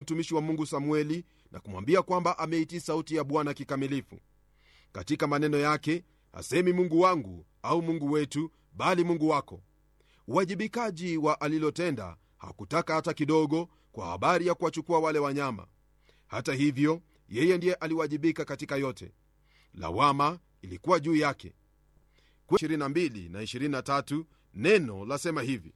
mtumishi wa Mungu Samueli na kumwambia kwamba ameitii sauti ya Bwana kikamilifu. Katika maneno yake hasemi Mungu wangu au Mungu wetu, bali Mungu wako. Uwajibikaji wa alilotenda hakutaka hata kidogo kwa habari ya kuwachukua wale wanyama. Hata hivyo, yeye ndiye aliwajibika katika yote. Lawama ilikuwa juu yake. Kwa 22 na 23 neno lasema hivi: